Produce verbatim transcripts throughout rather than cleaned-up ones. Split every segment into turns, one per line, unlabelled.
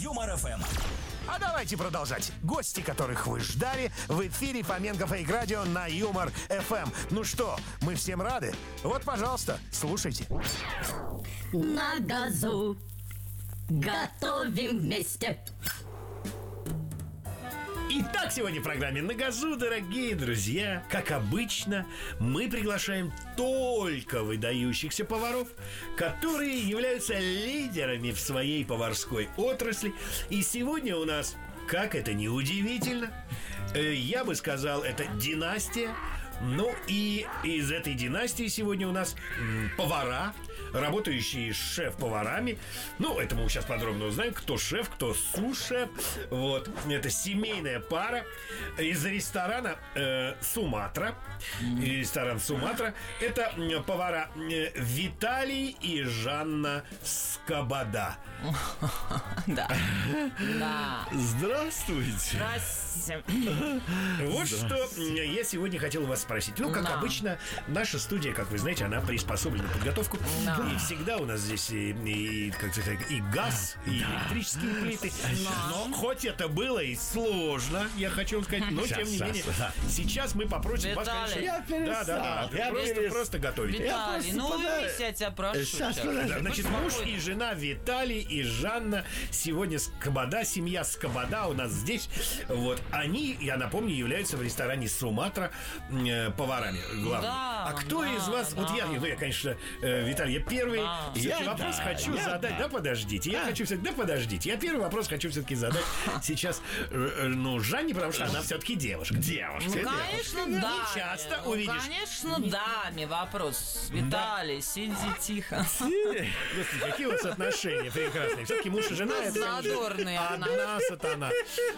Юмор ФМ.
А давайте продолжать. Гости, которых вы ждали, в эфире Фоменко Фейк Радио на Юмор ФМ. Ну что, мы всем рады? Вот, пожалуйста, слушайте.
На газу готовим вместе.
Итак, сегодня в программе «На газу», дорогие друзья, как обычно, мы приглашаем только выдающихся поваров, которые являются лидерами в своей поварской отрасли. И сегодня у нас, как это ни удивительно, я бы сказал, это династия. Ну и из этой династии сегодня у нас м, повара, работающие с шеф-поварами. Ну, это мы сейчас подробно узнаем, кто шеф, кто су-шеф. Вот, это семейная пара из ресторана э, «Суматра». Ресторан «Суматра». Это м, повара э, Виталий и Жанна Скобода.
Да. Да.
Здравствуйте.
Здравствуйте.
Вот что я сегодня хотел вас спросить. Ну, как
Да.
обычно, наша студия, как вы знаете, она приспособлена под подготовку.
Да.
И всегда у нас здесь и, и, как сказать, и газ, и электрические плиты. Но хоть это было и сложно, я хочу вам сказать, но
Сейчас,
тем не
сейчас,
менее,
да.
сейчас мы попросим вас,
Виталий.
конечно,
Я перестал,
да, да, да,
я
просто,
перестал.
просто готовить.
Виталий, ну
просто пода-
увидись, я тебя прошу.
Сейчас,
щас.
подожди.
Да, значит,
Будь
муж
спокоен.
и жена Виталий и Жанна. Сегодня Скобода, семья Скобода у нас здесь. Вот, они, я напомню, являются в ресторане «Суматра» э, поварами главными.
Да,
а кто
да,
из вас, вот
да.
я, ну я, конечно, э, Виталий, я первый
Да.
все-таки
Я
вопрос
да,
хочу
я
задать.
да.
Да, подождите, я хочу все-таки, да, подождите. Я первый вопрос хочу все-таки задать сейчас, э, э, ну, Жанне, потому что она все-таки девушка. Девушка.
Ну, конечно, да.
Не часто
Ну,
увидишь.
конечно, даме вопрос. Виталий, сиди тихо.
Господи, какие у вас отношения прекрасные. Все-таки муж и жена
Ну,
это конечно,
задорные она.
одна сатана.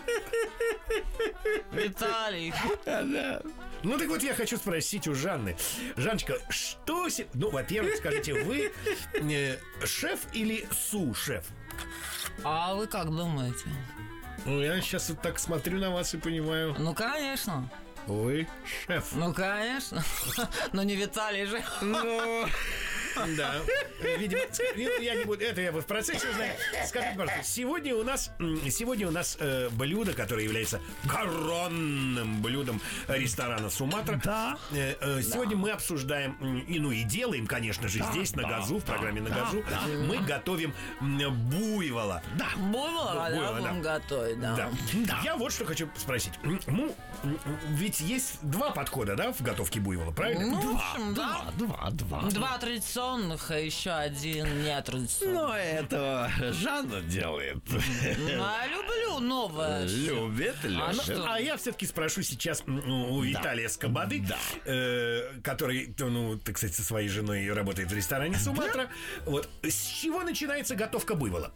Виталий.
Ну так вот я хочу спросить у Жанны. Жанночка, что... се- Ну, во-первых, скажите, вы э, шеф или су-шеф?
А вы как думаете?
Ну, я сейчас вот так смотрю на вас и понимаю,
Ну, конечно.
вы шеф.
Ну, конечно. Но не Виталий же.
Ну, да. Видимо, ск- я не буду. Это я в процессе узнаю. Скажите, пожалуйста, сегодня у нас м, сегодня у нас э, блюдо, которое является коронным блюдом ресторана «Суматра».
Да.
Э, э, сегодня мы обсуждаем м, и ну и делаем, конечно же, здесь на газу, в программе на газу, мы готовим м, буйвола.
Да.
Буйвола, да,
Буйвола,
будем
да.
готовить, да.
Да. Я вот что хочу спросить. М, Ну, м, ведь есть два подхода, да, в готовке буйвола, правильно?
Ну, в общем, да.
Два, два.
Два традиционных, а еще один нетрадиционный.
Но это Жанна делает.
Ну, а я люблю новое.
Любит
А ну
Леша.
что?
А я все-таки спрошу сейчас м, у Виталия Скободы,
Да.
э, который, ну, так сказать, со своей женой работает в ресторане «Суматра». Вот с чего начинается готовка буйвола?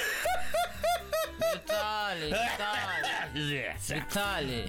Виталий, Виталий, Виталий.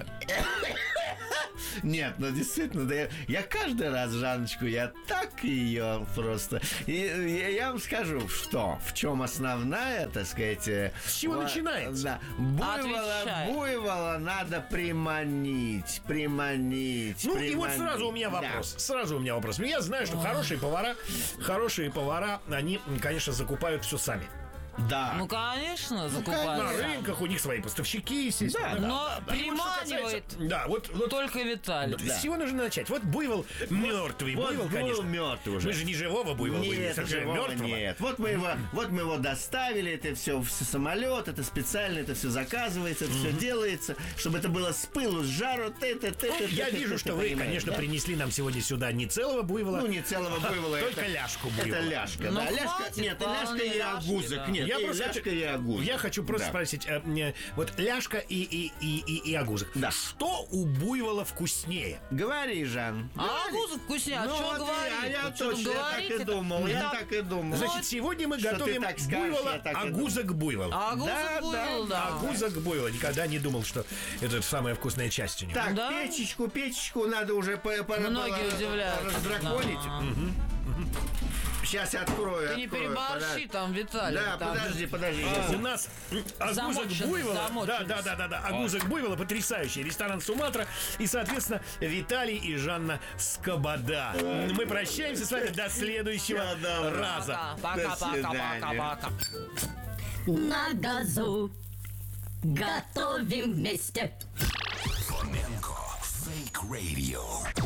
Нет, ну действительно, да я, я каждый раз Жанночку, я так ее просто. И я, я вам скажу, что в чем основная, так сказать. э,
С чего
ва-
начинается?
Да. Буйвола,
Отвечай.
буйвола надо приманить, приманить.
Ну и вот
приманить.
сразу у меня
Да.
вопрос. Сразу у меня вопрос. Я знаю, что хорошие повара, хорошие повара, они, конечно, закупают все сами.
Да.
Ну, конечно,
На
закупают.
рынках у них свои поставщики, естественно.
Да,
Но
И вот что
приманивает
касается- Да, вот, вот
только Виталий.
С чего нужно начать? Вот буйвол мертвый,
вот
буйвол,
был
конечно.
мертвый уже.
Мы же не живого буйвола были,
Нет,
совершенно
живого
мертвого.
нет. Вот мы его, вот мы его доставили, это все, все самолет, это специально, это все заказывается, это все делается, чтобы это было с пылу, с жару. Ты, ты, ты, ты,
Я
ты,
вижу,
ты,
что
ты
вы,
понимаешь,
конечно,
да?
принесли нам сегодня сюда не целого буйвола.
Ну, не целого буйвола.
Только
это-
ляжку буйвола.
Это ляжка,
Ну,
да. Ляжка,
хватит,
нет, и ляжка
полные
и
ляжки,
агузок.
да.
Нет,
Я
и
просто
ляжка
хочу-
и агузок.
Я хочу просто
Да.
спросить, э, мне, вот ляжка и, и, и, и, и агузок.
Да.
Что у буйвола вкуснее?
Говори, Жан.
А агузы вкуснее, а
Ну,
что
вот
говорить?
я, я
Что
точно, я так и
говорить-то?
думал, я
Да.
так и думал.
Значит, сегодня мы
что ты
готовим
так скажешь,
буйвола
я так и
агузок буйвол.
А агузы
Да,
был,
да,
да.
Агузок буйвола. Никогда не думал, что это самая вкусная часть у него.
Так,
Да?
печечку, печечку надо уже по- пора
Многие
было
удивляются.
раздраконить.
Да.
сейчас я открою.
Ты не
открою,
переборщи
подожди.
там, Виталий.
Да,
там
подожди, подожди.
У нас м, Агузок
Замочен,
Буйвола.
замочен.
Да, да, да, да, да. Агузок Буйвола, потрясающий ресторан Суматра. И, соответственно, Виталий и Жанна Скобода. Мы прощаемся с вами до следующего
Всё, добро.
раза.
Пока,
До
пока, пока,
свидания.
пока, пока.
На газу готовим вместе.
Фоменко Фейк Радио.